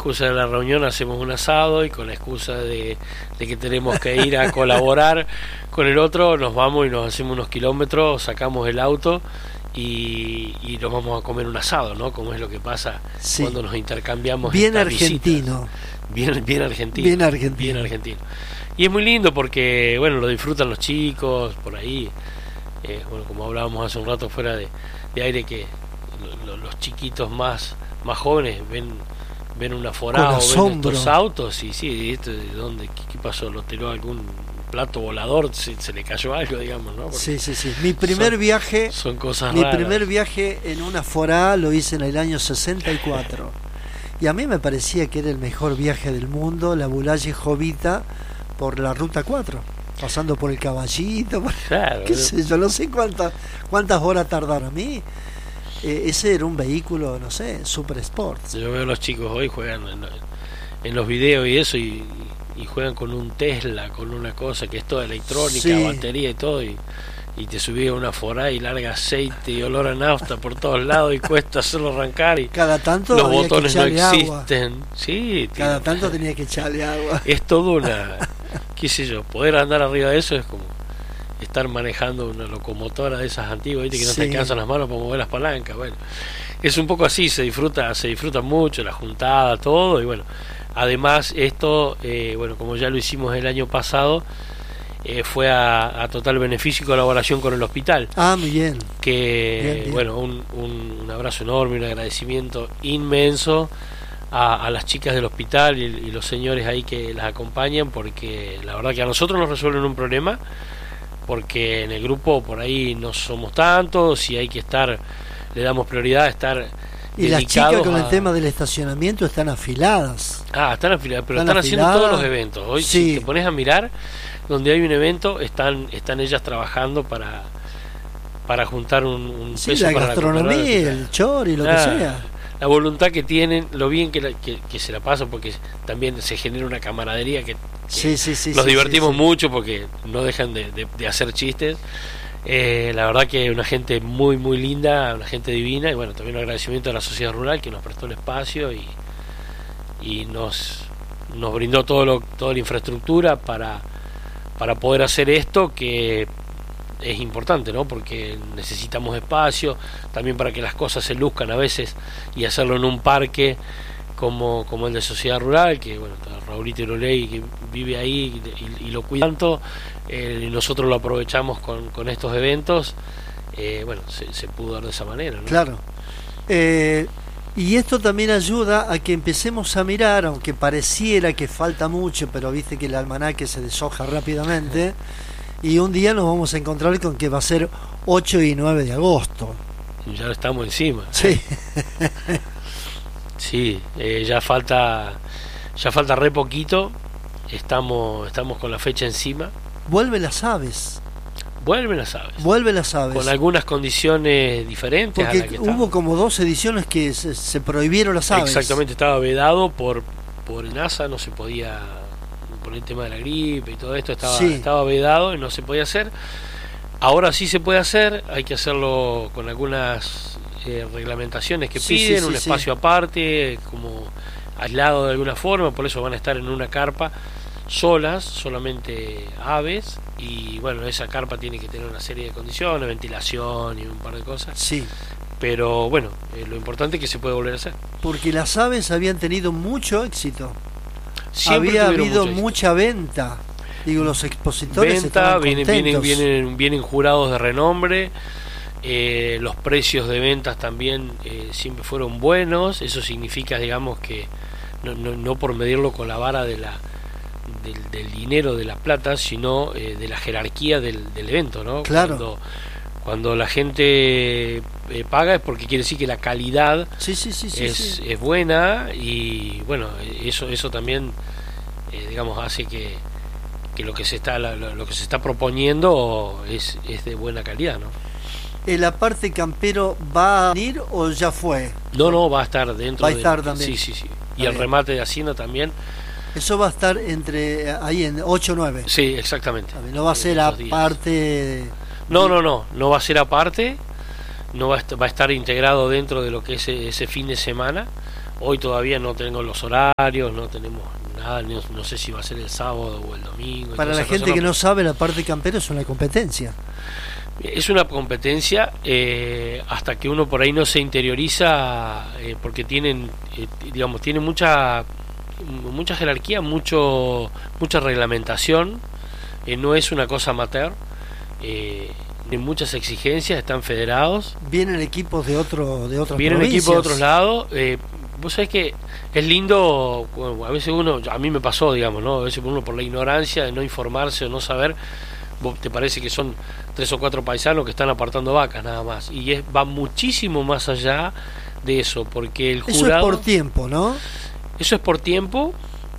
excusa de la reunión hacemos un asado, y con la excusa de que tenemos que ir a colaborar con el otro, nos vamos y nos hacemos unos kilómetros, sacamos el auto y nos vamos a comer un asado, ¿no? Como es lo que pasa cuando nos intercambiamos bien estas argentino. Visitas. Bien argentino. Bien argentino. Y es muy lindo porque, bueno, lo disfrutan los chicos por ahí. Bueno, como hablábamos hace un rato fuera de aire, que los chiquitos más jóvenes ven una forada o ven estos autos y sí, esto de dónde, qué pasó, lo tiró algún plato volador, se le cayó algo, digamos, ¿no? Porque sí. Mi primer viaje en una forada lo hice en el año 64. Y a mí me parecía que era el mejor viaje del mundo, la Bulaye Jovita por la ruta 4, pasando por el Caballito, claro, qué sé yo, no sé cuántas horas tardaron. A mí ese era un vehículo, no sé, Super Sports. Yo veo a los chicos hoy juegan en los videos y eso, y juegan con un Tesla, con una cosa que es toda electrónica, batería y todo, y te subí a una forada y larga aceite y olor a nafta por todos lados y cuesta hacerlo arrancar, y cada tanto los botones no existen agua. Sí, cada tanto tenía que echarle agua. Es todo una, qué sé yo, poder andar arriba de eso es como estar manejando una locomotora de esas antiguas, ¿viste? Que no te alcanzan las manos para mover las palancas. Bueno, es un poco así, se disfruta mucho la juntada, todo. Y bueno, además esto, bueno, como ya lo hicimos el año pasado, fue a total beneficio y colaboración con el hospital. Muy bien. Que bien. Bueno, un abrazo enorme, un agradecimiento inmenso a las chicas del hospital y los señores ahí que las acompañan, porque la verdad que a nosotros nos resuelven un problema, porque en el grupo por ahí no somos tantos y hay que estar, le damos prioridad a estar. Y las chicas con el tema del estacionamiento están afiladas. Están afiladas, pero están haciendo todos los eventos. Hoy si te pones a mirar, donde hay un evento, están ellas trabajando para juntar un peso la para gastronomía, el chori, lo que sea. La voluntad que tienen, lo bien que se la pasan, porque también se genera una camaradería que nos divertimos mucho, porque no dejan de hacer chistes. La verdad que una gente muy muy linda, una gente divina, y bueno, también un agradecimiento a la sociedad rural que nos prestó el espacio y nos brindó toda la infraestructura para poder hacer esto, que es importante, ¿no? Porque necesitamos espacio también para que las cosas se luzcan a veces, y hacerlo en un parque como el de Sociedad Rural, que bueno, Raulito Iroley que vive ahí y lo cuida tanto, y nosotros lo aprovechamos con estos eventos. Bueno, se pudo dar de esa manera, ¿no? Claro. Y esto también ayuda a que empecemos a mirar, aunque pareciera que falta mucho, pero viste que el almanaque se deshoja rápidamente, y un día nos vamos a encontrar con que va a ser 8 y 9 de agosto. Ya estamos encima. Sí. Sí, ya falta re poquito. Estamos con la fecha encima. Vuelven las aves. Con algunas condiciones diferentes. Porque a la que hubo como 2 ediciones que se prohibieron las aves. Exactamente, estaba vedado por NASA, no se podía, por el tema de la gripe y todo esto, estaba vedado y no se podía hacer. Ahora sí se puede hacer, hay que hacerlo con algunas reglamentaciones que piden, un espacio aparte, como aislado de alguna forma, por eso van a estar en una carpa solamente aves, y bueno, esa carpa tiene que tener una serie de condiciones, ventilación y un par de cosas. Sí. Pero bueno, lo importante es que se puede volver a hacer. Porque las aves habían tenido mucho éxito. Siempre había habido mucha venta. Digo, los expositores estaban contentos. Vienen jurados de renombre. Los precios de ventas también siempre fueron buenos. Eso significa, digamos, que no por medirlo con la vara del dinero, de la plata, sino de la jerarquía del evento, ¿no? Claro. Cuando la gente paga es porque quiere decir que la calidad es buena, y bueno, eso también digamos hace que lo que se está proponiendo es de buena calidad, ¿no? ¿La parte campero va a venir o ya fue? No, va a estar dentro. Va a estar también. Sí. Y el remate de Hacienda también. Eso va a estar ahí en 8 o 9. Sí, exactamente. No va a ser aparte. No va a ser aparte. No va a estar integrado dentro de lo que es ese fin de semana. Hoy todavía no tengo los horarios, no tenemos nada, no sé si va a ser el sábado o el domingo. Para la gente que no sabe, la parte campero es una competencia. Es una competencia hasta que uno por ahí no se interioriza, porque tienen mucha jerarquía, mucha reglamentación, no es una cosa amateur, de muchas exigencias, están federados. Vienen equipos de otras provincias. Vienen equipos de otros lados. Vos sabés que es lindo, bueno, a veces a mí me pasó, digamos, ¿no? A veces uno por la ignorancia de no informarse o no saber, vos te parece que son 3 o 4 paisanos que están apartando vacas nada más, y va muchísimo más allá de eso, porque el jurado... Eso es por tiempo, ¿no? Eso es por tiempo,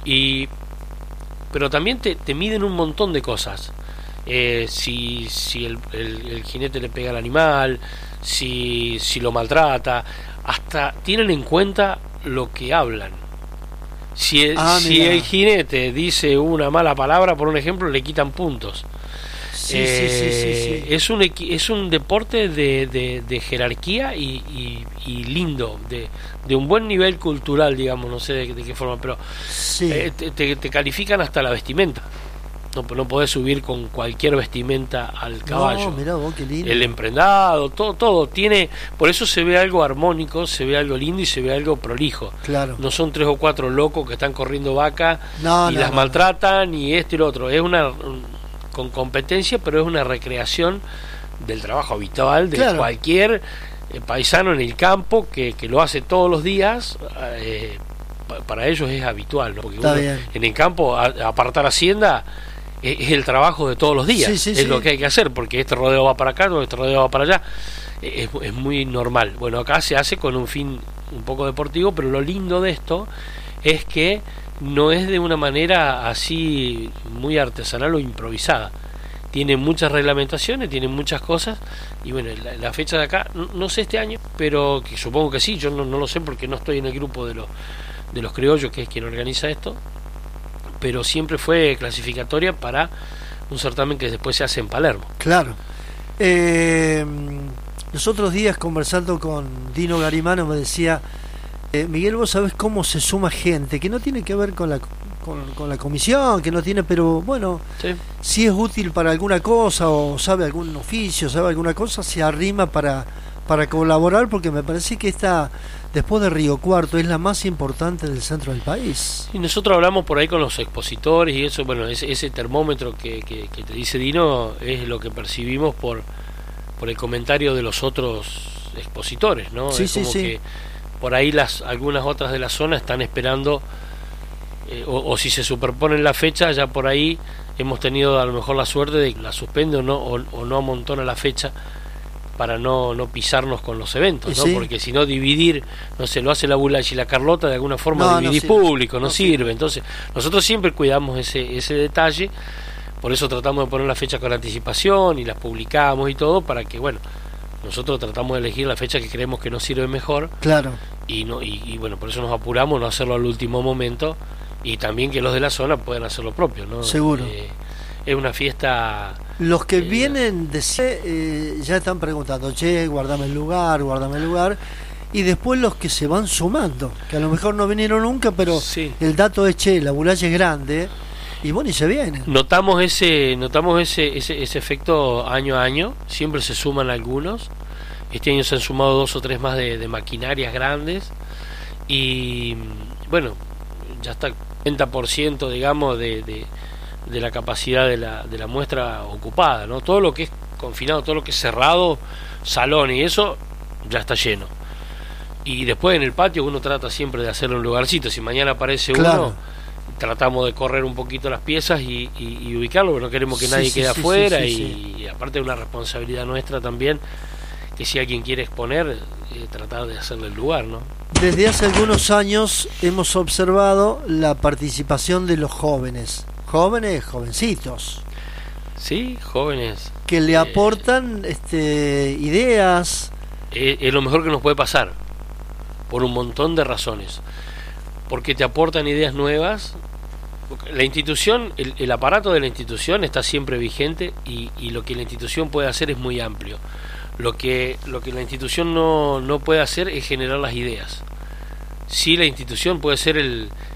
pero también te miden un montón de cosas. Si el jinete le pega al animal, si lo maltrata, hasta tienen en cuenta lo que hablan. Si el jinete dice una mala palabra, por un ejemplo, le quitan puntos. Sí. Es un deporte de jerarquía y lindo, de un buen nivel cultural, digamos, no sé de qué forma, pero te califican hasta la vestimenta. No podés subir con cualquier vestimenta al caballo. No, mirá vos, qué lindo. El emprendado, todo tiene, por eso se ve algo armónico, se ve algo lindo y se ve algo prolijo. Claro. No son 3 o 4 locos que están corriendo vacas y las maltratan y esto y lo otro. Es con competencia, pero es una recreación del trabajo habitual de cualquier paisano en el campo que lo hace todos los días. Para ellos es habitual, ¿no? Porque uno, en el campo, apartar hacienda es el trabajo de todos los días, lo que hay que hacer, porque este rodeo va para acá, este rodeo va para allá, es muy normal. Bueno, acá se hace con un fin un poco deportivo, pero lo lindo de esto es que no es de una manera así muy artesanal o improvisada. Tiene muchas reglamentaciones, tiene muchas cosas, y bueno, la fecha de acá, no sé este año, pero que supongo que sí, yo no lo sé porque no estoy en el grupo de los criollos, que es quien organiza esto, pero siempre fue clasificatoria para un certamen que después se hace en Palermo. Claro. Los otros días, conversando con Dino Garimano, me decía, Miguel, vos sabés cómo se suma gente, que no tiene que ver con la comisión, que no tiene, pero bueno, si es útil para alguna cosa, o sabe algún oficio, sabe alguna cosa, se arrima para colaborar, porque me parece que esta, después de Río Cuarto, es la más importante del centro del país. Y nosotros hablamos por ahí con los expositores y eso, bueno, ese termómetro que te dice Dino es lo que percibimos por el comentario de los otros expositores, ¿no? Es como que por ahí algunas otras de la zona están esperando, o si se superponen la fecha, ya por ahí hemos tenido a lo mejor la suerte de que la suspende o no amontona la fecha, para no pisarnos con los eventos, ¿no? Porque si no, dividir, no sé, lo hace la Bulache y la Carlota, de alguna forma dividir público, no sirve. Entonces, nosotros siempre cuidamos ese detalle, por eso tratamos de poner las fechas con anticipación y las publicamos y todo, para que, bueno, nosotros tratamos de elegir la fecha que creemos que nos sirve mejor. Claro. Y bueno, por eso nos apuramos, no hacerlo al último momento, y también que los de la zona puedan hacer lo propio, ¿no? Seguro. Es una fiesta. Los que vienen ya están preguntando, guardame el lugar, y después los que se van sumando, que a lo mejor no vinieron nunca, pero el dato es, la Bulache es grande, y bueno, y se vienen. Notamos ese efecto año a año, siempre se suman algunos. Este año se han sumado 2 o 3 más de maquinarias grandes, y bueno, ya está el 30%, digamos, de la capacidad de la muestra ocupada, ¿no? Todo lo que es confinado, todo lo que es cerrado, salón y eso, ya está lleno. Y después en el patio uno trata siempre de hacerle un lugarcito. Si mañana aparece uno, tratamos de correr un poquito las piezas y ubicarlo, porque no queremos que nadie quede afuera, y aparte de una responsabilidad nuestra también, que si alguien quiere exponer, tratar de hacerle el lugar, ¿no? Desde hace algunos años hemos observado la participación de los jovencitos. Sí, jóvenes. Que le aportan ideas. Es lo mejor que nos puede pasar, por un montón de razones. Porque te aportan ideas nuevas. La institución, el aparato de la institución está siempre vigente, y lo que la institución puede hacer es muy amplio. Lo que la institución no puede hacer es generar las ideas. sí la institución puede ser